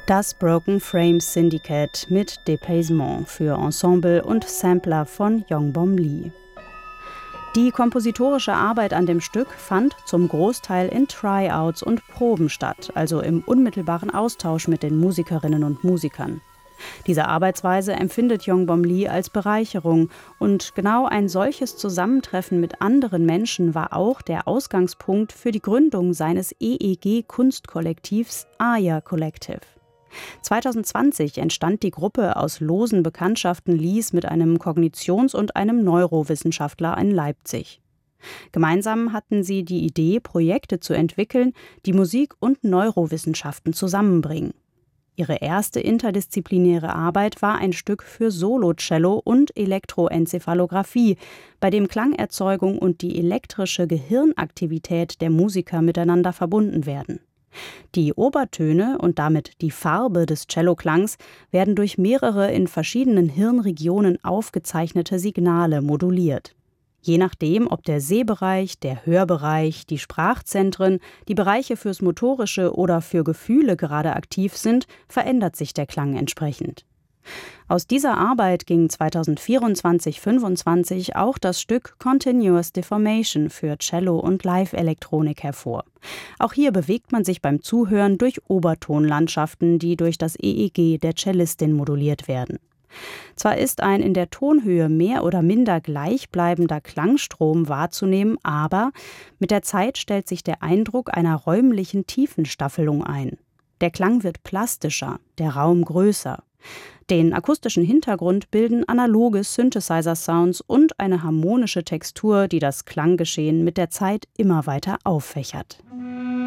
Das Broken Frames Syndicate mit Dépaysement für Ensemble und Sampler von Yongbom Lee. Die kompositorische Arbeit an dem Stück fand zum Großteil in Tryouts und Proben statt, also im unmittelbaren Austausch mit den Musikerinnen und Musikern. Diese Arbeitsweise empfindet Yongbom Lee als Bereicherung und genau ein solches Zusammentreffen mit anderen Menschen war auch der Ausgangspunkt für die Gründung seines EEG-Kunstkollektivs Aya Collective. 2020 entstand die Gruppe aus losen Bekanntschaften Lees mit einem Kognitions- und einem Neurowissenschaftler in Leipzig. Gemeinsam hatten sie die Idee, Projekte zu entwickeln, die Musik und Neurowissenschaften zusammenbringen. Ihre erste interdisziplinäre Arbeit war ein Stück für Solo-Cello und Elektroenzephalographie, bei dem Klangerzeugung und die elektrische Gehirnaktivität der Musiker miteinander verbunden werden. Die Obertöne und damit die Farbe des Celloklangs werden durch mehrere in verschiedenen Hirnregionen aufgezeichnete Signale moduliert. Je nachdem, ob der Sehbereich, der Hörbereich, die Sprachzentren, die Bereiche fürs Motorische oder für Gefühle gerade aktiv sind, verändert sich der Klang entsprechend. Aus dieser Arbeit ging 2024/25 auch das Stück Continuous Deformation für Cello und Live-Elektronik hervor. Auch hier bewegt man sich beim Zuhören durch Obertonlandschaften, die durch das EEG der Cellistin moduliert werden. Zwar ist ein in der Tonhöhe mehr oder minder gleichbleibender Klangstrom wahrzunehmen, aber mit der Zeit stellt sich der Eindruck einer räumlichen Tiefenstaffelung ein. Der Klang wird plastischer, der Raum größer. Den akustischen Hintergrund bilden analoge Synthesizer-Sounds und eine harmonische Textur, die das Klanggeschehen mit der Zeit immer weiter auffächert.